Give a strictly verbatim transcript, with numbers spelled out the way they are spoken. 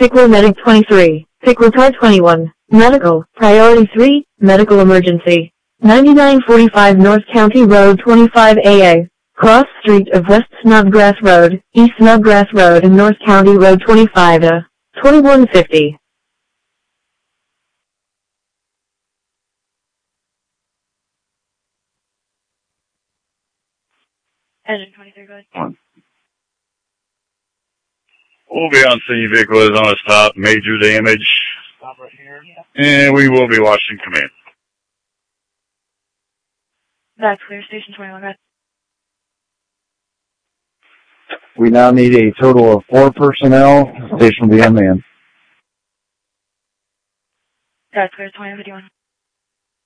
Pickler Medic twenty-three, Pickler Car twenty-one, Medical, Priority three, Medical Emergency. ninety-nine forty-five North County Road twenty-five A A, cross street of West Snodgrass Road, East Snodgrass Road and North County Road twenty-five A, twenty-one fifty. Engine twenty-three, go ahead. We'll be on scene. Vehicle is on a stop, major damage. Stop right here. Yeah. And we will be watching command. That's clear, station twenty-one, go ahead. We now need a total of four personnel. Station will be unmanned. That's clear, twenty-one fifty-one.